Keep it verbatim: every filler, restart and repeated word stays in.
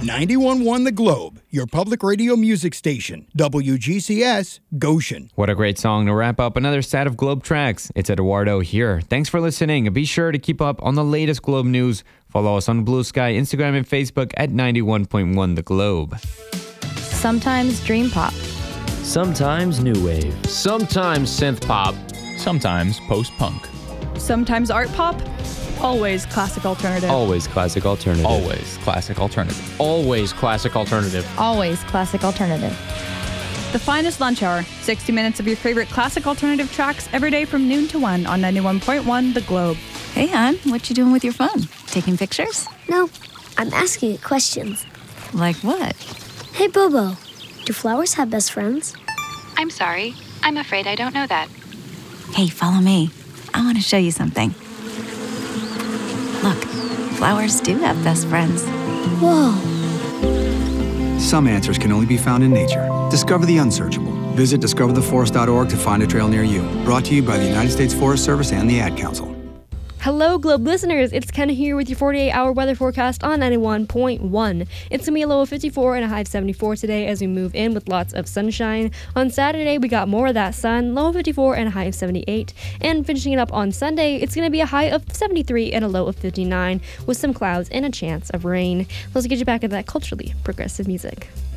ninety-one point one The Globe, your public radio music station. W G C S, Goshen. What a great song to wrap up another set of Globe tracks. It's Eduardo here. Thanks for listening. Be sure to keep up on the latest Globe news. Follow us on Blue Sky, Instagram, and Facebook at ninety-one point one The Globe. Sometimes dream pop. Sometimes new wave. Sometimes synth pop. Sometimes post-punk. Sometimes art pop. Always classic alternative. Always classic alternative. Always classic alternative. Always classic alternative. Always classic alternative. The finest lunch hour. sixty minutes of your favorite classic alternative tracks every day from noon to one on ninety-one point one The Globe. Hey, hon, what you doing with your phone? Taking pictures? No, I'm asking it questions. Like what? Hey, Bobo, do flowers have best friends? I'm sorry. I'm afraid I don't know that. Hey, follow me. I want to show you something. Look, flowers do have best friends. Whoa. Some answers can only be found in nature. Discover the unsearchable. Visit discover the forest dot org to find a trail near you. Brought to you by the United States Forest Service and the Ad Council. Hello, Globe listeners. It's Kenna here with your forty-eight hour weather forecast on ninety-one point one. It's going to be a low of fifty-four and a high of seventy-four today as we move in with lots of sunshine. On Saturday, we got more of that sun, low of fifty-four and a high of seventy-eight. And finishing it up on Sunday, it's going to be a high of seventy-three and a low of fifty-nine with some clouds and a chance of rain. Let's get you back into that culturally progressive music.